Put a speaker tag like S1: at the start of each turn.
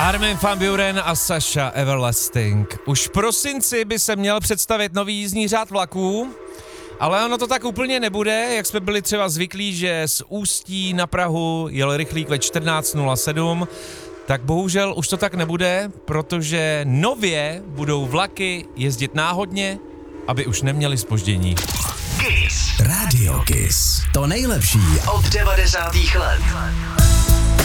S1: Armin van Buuren a Sasha Everlasting. Už v prosinci by se měl představit nový jízdní řád vlaků, ale ono to tak úplně nebude, jak jsme byli třeba zvyklí, že z Ústí na Prahu jel rychlík ve 14:07, tak bohužel už to tak nebude, protože nově budou vlaky jezdit náhodně, aby už neměli zpoždění.
S2: Kiss. Radio Kiss. To nejlepší od 90. let.